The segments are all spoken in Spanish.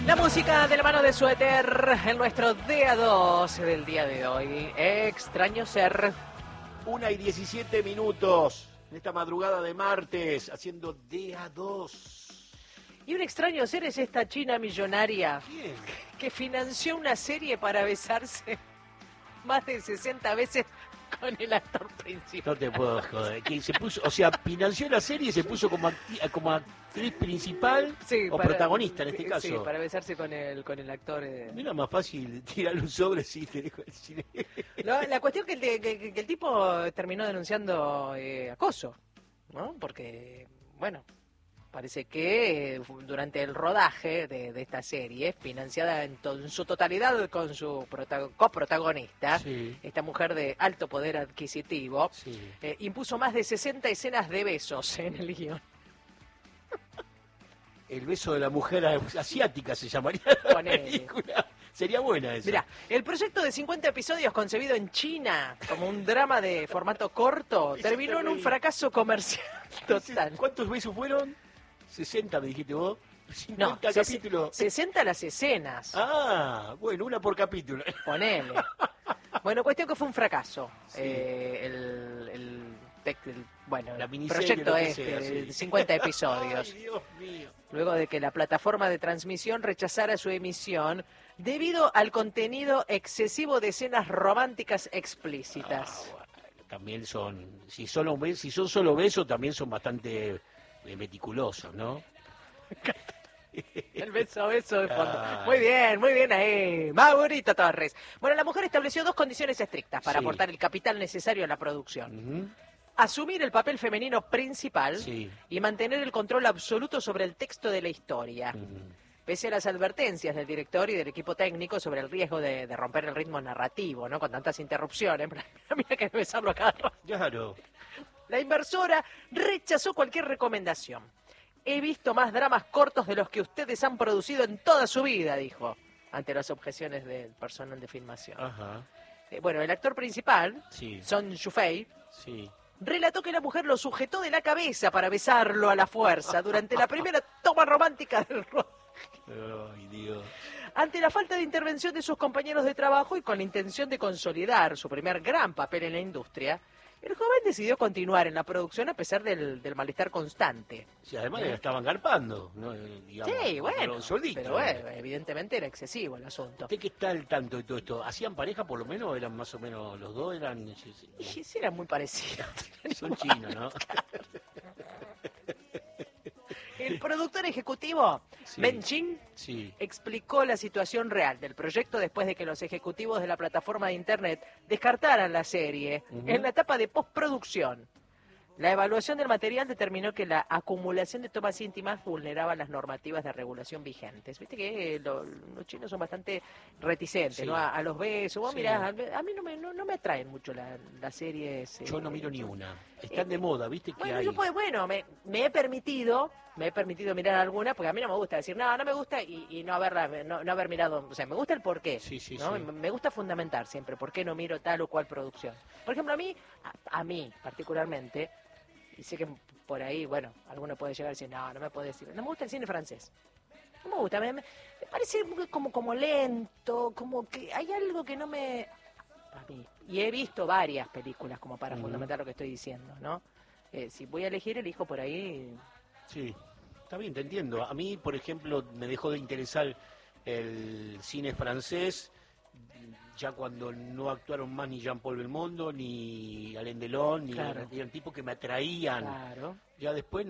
La música de la mano de Suéter en nuestro día 2 del día de hoy. Extraño ser. 1:17 en esta madrugada de martes, haciendo día 2. Y un extraño ser es esta china millonaria ¿Quién? que financió una serie para besarse más de 60 veces con el actor principal. No te puedo joder. Que se puso, o sea, financió la serie y se puso como actriz principal o protagonista en este caso. Sí, para besarse con el actor. No era más fácil tirarle un sobre si te dijo el cine. La cuestión que el tipo terminó denunciando acoso, ¿no? Porque, bueno, parece que durante el rodaje de esta serie, financiada en su totalidad con su coprotagonista, Sí. esta mujer de alto poder adquisitivo, Sí. impuso más de 60 escenas de besos en el guión. El beso de la mujer asiática se llamaría la Ponele. película. Sería buena esa. Mirá, el proyecto de 50 episodios concebido en China como un drama de formato corto Es terminó en un terrible. fracaso comercial total. ¿Cuántos besos fueron? 60 me dijiste vos. 50 No, capítulos. 60 las escenas, Ah, bueno, una por capítulo. ponele. Bueno, cuestión que fue un fracaso. Sí. Bueno, La el miniserie, proyecto lo que este, sea, sí. de 50 episodios. Ay, Dios mío. Luego de que la plataforma de transmisión rechazara su emisión debido al contenido excesivo de escenas románticas explícitas. Bueno, también son, si son solo besos, también son bastante meticulosos, ¿no? El beso de fondo. Ay. Muy bien ahí. Maurito Torres. Bueno, la mujer estableció dos condiciones estrictas para Sí. aportar el capital necesario a la producción. Ujú. Asumir el papel femenino principal Sí. y mantener el control absoluto sobre el texto de la historia. Ujú. Pese a las advertencias del director y del equipo técnico sobre el riesgo de romper el ritmo narrativo, ¿no? Con tantas interrupciones. Mira que besarlo a cada rato. Claro. La inversora rechazó cualquier recomendación. He visto más dramas cortos de los que ustedes han producido en toda su vida, dijo, ante las objeciones del personal de filmación. Ajá. Bueno, el actor principal, Sí. Son Yufei, Sí. relató que la mujer lo sujetó de la cabeza para besarlo a la fuerza durante la primera toma romántica del rodaje. Ay, Dios. Ante la falta de intervención de sus compañeros de trabajo y con la intención de consolidar su primer gran papel en la industria, el joven decidió continuar en la producción a pesar del malestar constante. Sí, además le estaban garpando, ¿no? Digamos, Sí, bueno, un sueldito. pero bueno, evidentemente era excesivo el asunto. ¿Usted qué está al tanto de todo esto? ¿Hacían pareja por lo menos? ¿Eran más o menos los dos? ¿Eran Y sí, era muy parecido. son chinos, no? El productor ejecutivo, Sí. Ben Chin, Sí. explicó la situación real del proyecto después de que los ejecutivos de la plataforma de internet descartaran la serie en la etapa de postproducción. La evaluación del material determinó que la acumulación de tomas íntimas vulneraba las normativas de regulación vigentes. Viste que los chinos son bastante reticentes, Sí. ¿no? A los besos. Vos Sí. mirá, a mí no me atraen mucho las series. Yo no miro ni una. Están de moda, ¿viste? Que Bueno, hay. yo pues, me he permitido mirar alguna, porque a mí no me gusta decir, no me gusta y no haber mirado, o sea, me gusta el porqué, Sí, sí, ¿no? sí. Me gusta fundamentar siempre por qué no miro tal o cual producción. Por ejemplo, a mí particularmente, y sé que por ahí, bueno, alguno puede llegar a decir, no me puede decir, no me gusta el cine francés. No me gusta, me parece como lento, como que hay algo que no me... A mí. Y he visto varias películas como para fundamentar lo que estoy diciendo, ¿no? Si voy a elegir, elijo por ahí. Sí, está bien, te entiendo. A mí, por ejemplo, me dejó de interesar el cine francés ya cuando no actuaron más ni Jean-Paul Belmondo, ni Alain Delon, ni Claro. eran tipos que me atraían. Claro. Ya después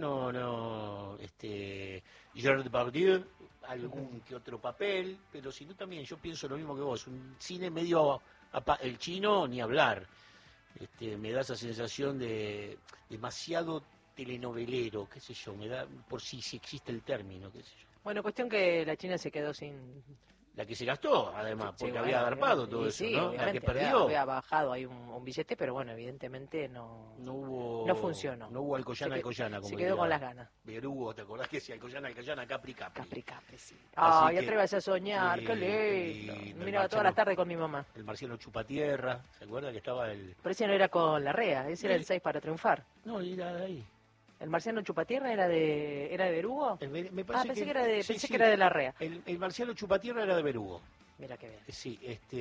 Gerard Depardieu, algún que otro papel, pero si no también yo pienso lo mismo que vos, un cine medio, el chino ni hablar, me da esa sensación de demasiado telenovelero, qué sé yo, me da, por si existe el término, qué sé yo. Bueno, cuestión que la China se quedó sin... La que se gastó, además, Sí, porque bueno, había agarpado obviamente. todo Y eso, sí, ¿no? La que obviamente, perdió. había bajado ahí un billete, pero bueno, evidentemente no funcionó. No hubo Alcoyana, Se Alcoyana, como se quedó diría con las ganas. Berugo, ¿te acordás que decía Alcoyana, Alcoyana, Capri, Capri? Capri, Capri, sí. Así Ay, que- atrévase a soñar, sí, qué lindo. lindo, el Miraba todas Marciano. las tardes con mi mamá. El marciano Chupatierra, ¿se acuerda que estaba el...? Pero ese no era con la REA, ese era el 6 para triunfar. No, era de ahí. ¿El marciano Chupatierra era de Berugo? Me parece pensé que, que era de, sí, pensé sí, que era de Larrea. el marciano Chupatierra era de Berugo. Mira qué bien. Sí,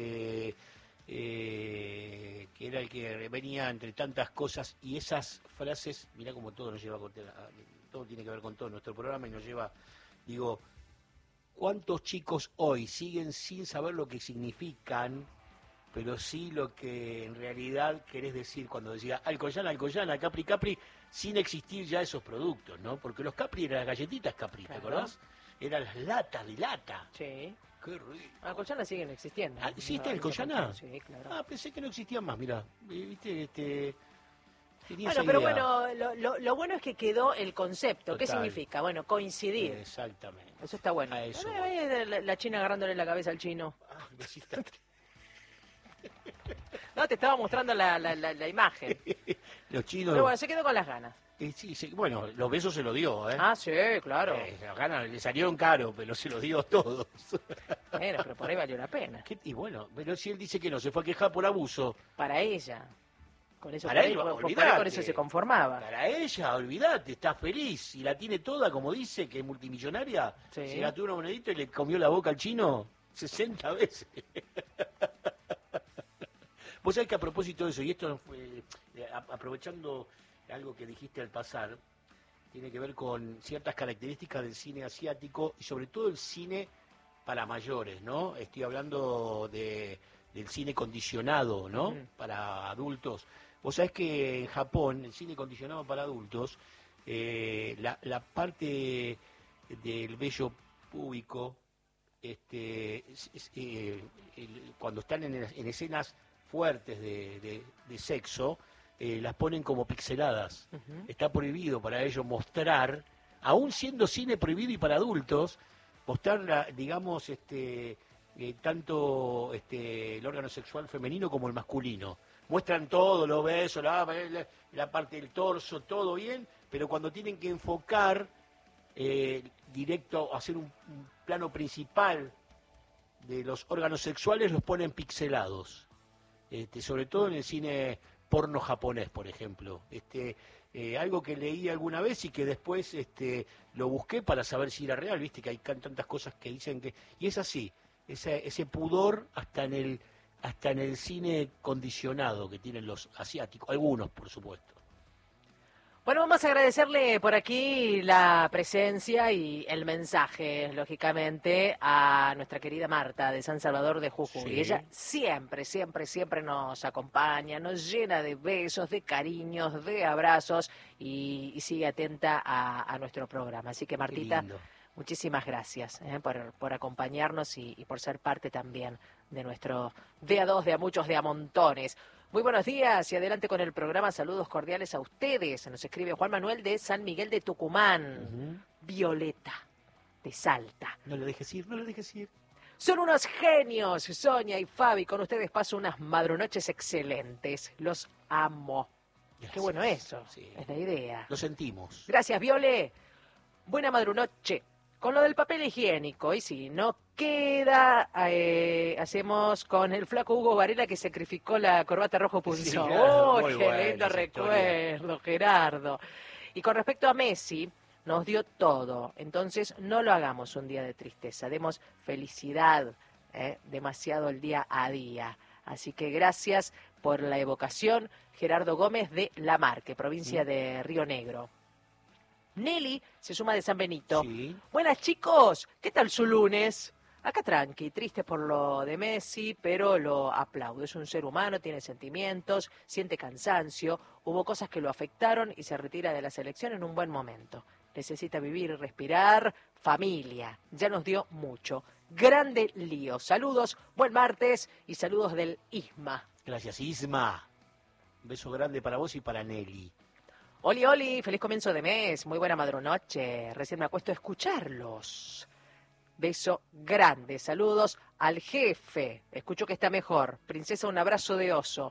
que era el que venía entre tantas cosas y esas frases, mirá como todo nos lleva todo tiene que ver con todo nuestro programa y nos lleva, digo, ¿cuántos chicos hoy siguen sin saber lo que significan, pero sí lo que en realidad querés decir cuando decía Alcoyana, Alcoyana, Capri, Capri, sin existir ya esos productos, ¿no? Porque los Capri eran las galletitas Capri, ¿te acordás? Eran las latas de lata. Sí. Qué rico. Alcoyana siguen existiendo. Ah, ¿sí está el Alcoyana? Sí, claro. Ah, pensé que no existían más, mirá. Viste, tenía Bueno, esa pero idea. bueno, lo bueno es que quedó el concepto. ¿Qué Total. significa? Bueno, coincidir. Exactamente. Eso está bueno. A eso Ahí la China agarrándole la cabeza al chino. Ah, besita. No, te estaba mostrando la imagen. Los chinos. Pero bueno, se quedó con las ganas. Sí, bueno, los besos se los dio, ¿eh? Ah, sí, claro. Las ganas le salieron caro, pero se los dio todos. Bueno, pero por ahí valió la pena. Y bueno, pero si él dice que no, se fue a quejar por abuso. Para ella. Con eso, Para por ahí, él, por ahí olvidate. con eso se conformaba. Para ella, olvidate, está feliz. Y la tiene toda, como dice, que es multimillonaria. Sí. Se gastó una monedita y le comió la boca al chino 60 veces. Vos sabés que a propósito de eso, y esto fue, aprovechando algo que dijiste al pasar, tiene que ver con ciertas características del cine asiático y sobre todo el cine para mayores, ¿no? Estoy hablando del cine condicionado, ¿no? Para adultos. Vos sabés que en Japón, el cine condicionado para adultos, la parte del vello púbico, cuando están en escenas fuertes de sexo, las ponen como pixeladas. Está prohibido para ellos mostrar, aún siendo cine prohibido y para adultos, mostrar, digamos, tanto el órgano sexual femenino como el masculino. Muestran todo, los besos, la parte del torso, todo bien, pero cuando tienen que enfocar directo, hacer un plano principal de los órganos sexuales, los ponen pixelados. Sobre todo en el cine porno japonés, por ejemplo. Algo que leí alguna vez y que después lo busqué para saber si era real, viste que hay tantas cosas que dicen que... Y es así, ese pudor hasta en el cine condicionado que tienen los asiáticos, algunos por supuesto. Bueno, vamos a agradecerle por aquí la presencia y el mensaje, lógicamente, a nuestra querida Marta de San Salvador de Jujuy. Sí. Ella siempre nos acompaña, nos llena de besos, de cariños, de abrazos y sigue atenta a nuestro programa. Así que, Martita, muchísimas gracias por acompañarnos y por ser parte también de nuestro de a dos, de a muchos, de a montones. Muy buenos días y adelante con el programa. Saludos cordiales a ustedes. Nos escribe Juan Manuel de San Miguel de Tucumán. Violeta de Salta. No lo dejes ir, no lo dejes ir. Son unos genios, Sonia y Fabi. Con ustedes paso unas madrunoches excelentes. Los amo. Gracias. Qué bueno eso. Sí. Es la idea. Lo sentimos. Gracias, Viole. Buena madrunoche. Con lo del papel higiénico, y si no queda, hacemos con el flaco Hugo Varela que sacrificó la corbata rojo punzón. Sí, claro, ¡Oh, muy qué buena lindo esa recuerdo, Gerardo! Y con respecto a Messi, nos dio todo. Entonces, no lo hagamos un día de tristeza. Demos felicidad, demasiado el día a día. Así que gracias por la evocación, Gerardo Gómez de La Marque, provincia de Río Negro. Nelly se suma de San Benito. Sí. Buenas, chicos, ¿qué tal su lunes? Acá tranqui, triste por lo de Messi, pero lo aplaudo. Es un ser humano, tiene sentimientos, siente cansancio, hubo cosas que lo afectaron y se retira de la selección en un buen momento. Necesita vivir y respirar, familia, ya nos dio mucho. Grande lío. Saludos, buen martes y saludos del Isma. Gracias, Isma. Un beso grande para vos y para Nelly. Oli, oli, feliz comienzo de mes, muy buena madrunoche, recién me acuesto a escucharlos. Beso grande, saludos al jefe, escucho que está mejor. Princesa, un abrazo de oso.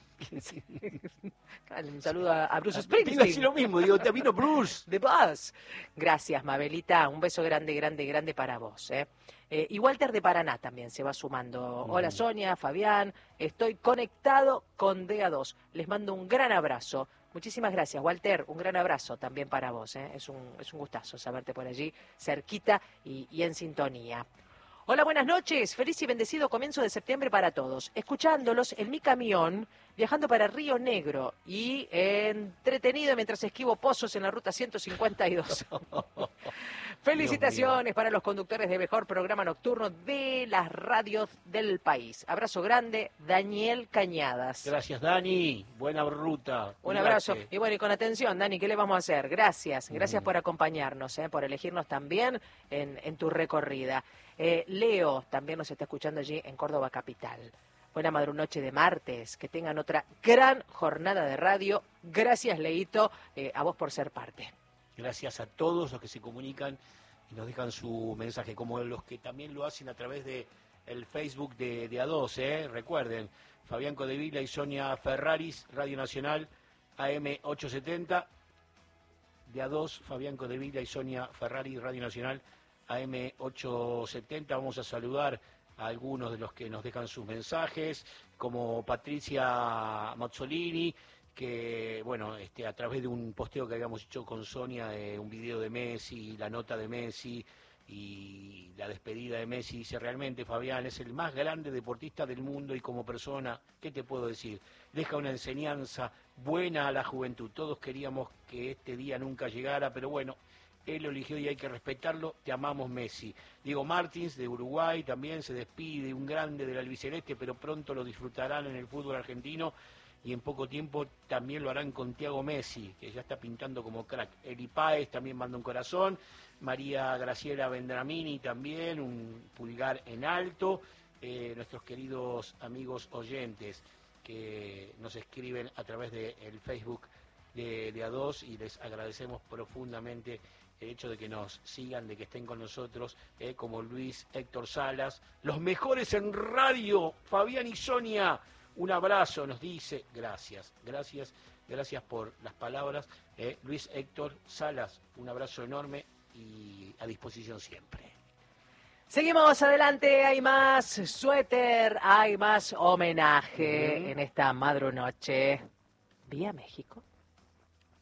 Un saludo a Bruce Te iba a Springsteen. decir lo mismo, digo, te vino Bruce. The Buzz. Gracias, Mabelita, un beso grande, grande, grande para vos. Y Walter de Paraná también se va sumando. Hola Sonia, Fabián, estoy conectado con DA2. Les mando un gran abrazo. Muchísimas gracias, Walter. Un gran abrazo también para vos. Es un gustazo saberte por allí, cerquita y en sintonía. Hola, buenas noches. Feliz y bendecido comienzo de septiembre para todos. Escuchándolos en mi camión, viajando para Río Negro y entretenido mientras esquivo pozos en la ruta 152. Felicitaciones para los conductores de mejor programa nocturno de las radios del país. Abrazo grande, Daniel Cañadas. Gracias, Dani. Buena ruta. Un abrazo. Y bueno, y con atención, Dani, ¿qué le vamos a hacer? Gracias por acompañarnos, por elegirnos también en tu recorrida. Leo también nos está escuchando allí en Córdoba Capital. Buena noche de martes, que tengan otra gran jornada de radio. Gracias, Leito, a vos por ser parte. Gracias a todos los que se comunican y nos dejan su mensaje, como los que también lo hacen a través de el Facebook de A2, recuerden, Fabián Codevila y Sonia Ferraris, Radio Nacional, AM870, de A2, Fabián Codevila y Sonia Ferraris, Radio Nacional, AM870. Vamos a saludar a algunos de los que nos dejan sus mensajes, como Patricia Mazzolini, que bueno, a través de un posteo que habíamos hecho con Sonia, un video de Messi, la nota de Messi y la despedida de Messi, dice: realmente Fabián es el más grande deportista del mundo y como persona, ¿qué te puedo decir? Deja una enseñanza buena a la juventud. Todos queríamos que este día nunca llegara, pero bueno, él lo eligió y hay que respetarlo. Te amamos, Messi. Diego Martins, de Uruguay, también se despide, un grande del albiceleste, pero pronto lo disfrutarán en el fútbol argentino y en poco tiempo también lo harán con Thiago Messi, que ya está pintando como crack. Eli Páez también manda un corazón. María Graciela Vendramini también, un pulgar en alto. Nuestros queridos amigos oyentes que nos escriben a través del Facebook de A2, y les agradecemos profundamente el hecho de que nos sigan, de que estén con nosotros, como Luis Héctor Salas, los mejores en radio, Fabián y Sonia, un abrazo, nos dice. Gracias por las palabras, Luis Héctor Salas, un abrazo enorme y a disposición siempre. Seguimos adelante, hay más suéter, hay más homenaje en esta madrunoche. Vía México.